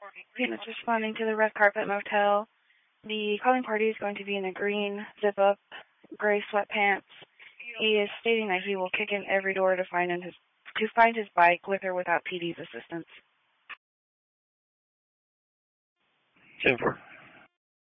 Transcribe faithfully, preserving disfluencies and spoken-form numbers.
Units responding to the Red Carpet Motel. The calling party is going to be in a green zip-up, gray sweatpants. He is stating that he will kick in every door to find in his to find his bike with or without P D's assistance. ten four.